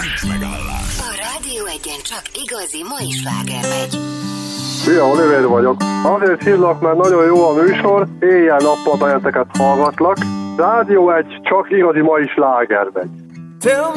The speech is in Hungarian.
Nincs megállás. A Rádió Egyen csak igazi mai sláger megy. Szia, Oliver vagyok. Azért hívlak, mert nagyon jó a műsor, éjjel-nappal benneteket hallgatlak. Rádió Egy csak igazi mai sláger megy.